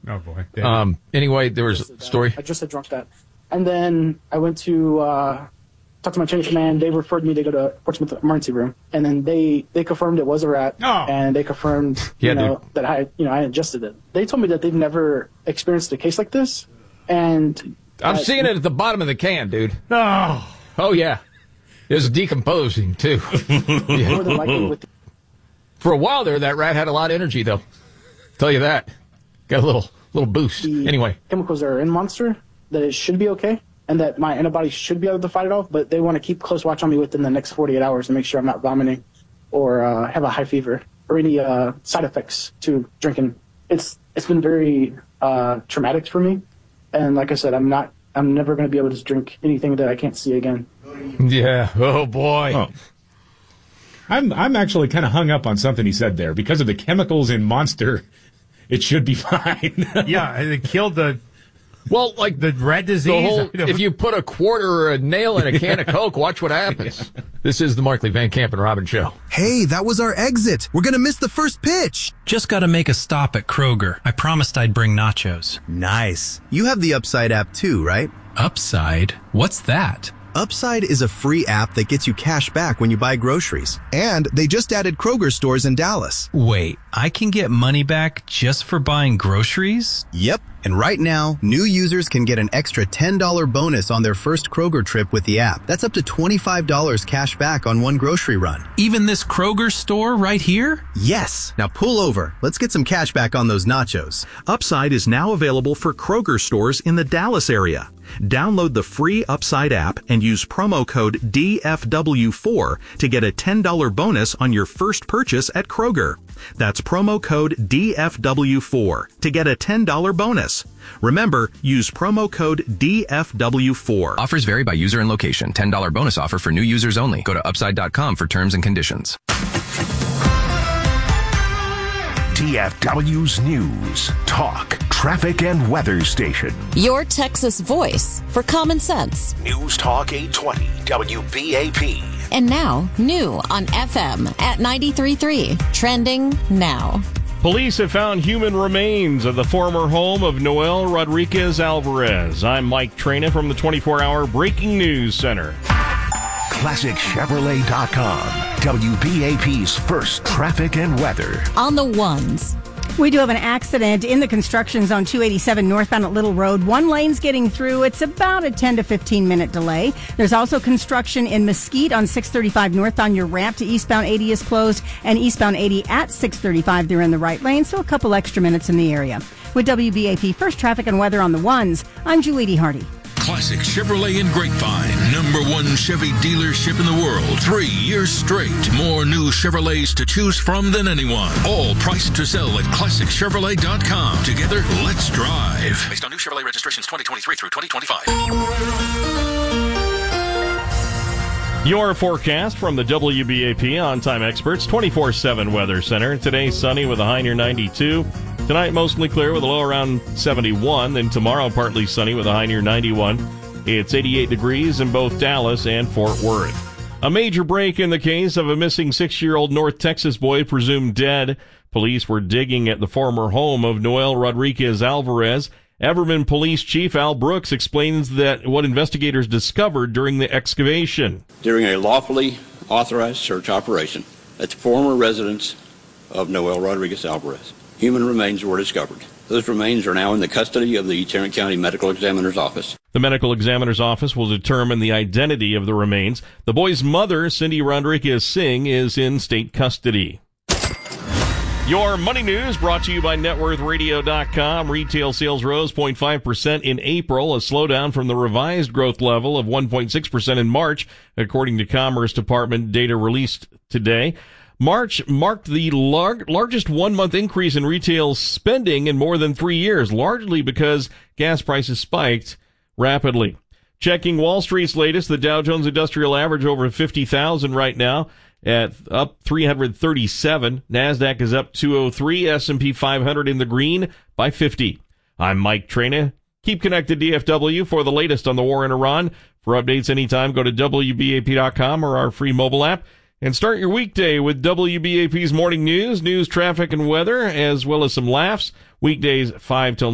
Oh, boy. Anyway, there was a story. I just had drunk that. And then I went to talk to my chain of command. They referred me to go to Portsmouth Emergency Room. And then they confirmed it was a rat. Oh. And they confirmed, that I ingested it. They told me that they've never experienced a case like this. And I'm seeing it at the bottom of the can, dude. Oh, yeah. It was decomposing, too. Yeah. more than likely For a while there, that rat had a lot of energy, though. Tell you that. Got a little boost. Anyway. Chemicals are in Monster, that it should be okay, and that my antibodies should be able to fight it off, but they want to keep close watch on me within the next 48 hours to make sure I'm not vomiting or have a high fever or any side effects to drinking. It's been very traumatic for me, and like I said, I'm never going to be able to drink anything that I can't see again. Yeah. Oh, boy. Oh. I'm actually kind of hung up on something he said there. Because of the chemicals in Monster, it should be fine. Yeah, it killed the rat disease. If you put a quarter or a nail in a can of Coke, watch what happens. Yeah. This is the Markley, Van Camp, and Robbins Show. Hey, that was our exit. We're going to miss the first pitch. Just got to make a stop at Kroger. I promised I'd bring nachos. Nice. You have the Upside app too, right? Upside? What's that? Upside is a free app that gets you cash back when you buy groceries. And they just added Kroger stores in Dallas. Wait, I can get money back just for buying groceries? Yep. And right now, new users can get an extra $10 bonus on their first Kroger trip with the app. That's up to $25 cash back on one grocery run. Even this Kroger store right here? Yes. Now pull over. Let's get some cash back on those nachos. Upside is now available for Kroger stores in the Dallas area. Download the free Upside app and use promo code DFW4 to get a $10 bonus on your first purchase at Kroger. That's promo code DFW4 to get a $10 bonus. Remember, use promo code DFW4. Offers vary by user and location. $10 bonus offer for new users only. Go to upside.com for terms and conditions. DFW's News, Talk, Traffic, and Weather Station. Your Texas voice for common sense. News Talk 820, WBAP. And now, new on FM at 93.3. Trending now. Police have found human remains of the former home of Noel Rodriguez Alvarez. I'm Mike Traina from the 24-hour Breaking News Center. ClassicChevrolet.com, WBAP's first traffic and weather. On the ones. We do have an accident in the construction zone 287 northbound at Little Road. One lane's getting through. It's about a 10 to 15 minute delay. There's also construction in Mesquite on 635 northbound. Your ramp to eastbound 80 is closed, and eastbound 80 at 635 they're in the right lane, so a couple extra minutes in the area. With WBAP First Traffic and Weather on the ones, I'm Julie Hardy. Classic Chevrolet in Grapevine. #1 Chevy dealership in the world. 3 years straight. More new Chevrolets to choose from than anyone. All priced to sell at ClassicChevrolet.com. Together, let's drive. Based on new Chevrolet registrations 2023 through 2025. Your forecast from the WBAP On-Time Experts 24/7 Weather Center. Today, sunny with a high near 92. Tonight, mostly clear with a low around 71. Then tomorrow, partly sunny with a high near 91. It's 88 degrees in both Dallas and Fort Worth. A major break in the case of a missing 6-year-old North Texas boy presumed dead. Police were digging at the former home of Noel Rodriguez Alvarez. Everman Police Chief Al Brooks explains that what investigators discovered during the excavation. During a lawfully authorized search operation at the former residence of Noel Rodriguez Alvarez, human remains were discovered. Those remains are now in the custody of the Tarrant County Medical Examiner's Office. The Medical Examiner's Office will determine the identity of the remains. The boy's mother, Cindy Rodriguez Singh, is in state custody. Your money news brought to you by NetWorthRadio.com. Retail sales rose 0.5% in April, a slowdown from the revised growth level of 1.6% in March, according to Commerce Department data released today. March marked the largest one-month increase in retail spending in more than 3 years, largely because gas prices spiked rapidly. Checking Wall Street's latest, the Dow Jones Industrial Average over 50,000 right now, at up 337. NASDAQ is up 203. S&P 500 in the green by 50. I'm Mike Traina. Keep connected DFW for the latest on the war in Iran. For updates anytime, go to WBAP.com or our free mobile app. And start your weekday with WBAP's morning news, traffic, and weather, as well as some laughs. Weekdays 5 till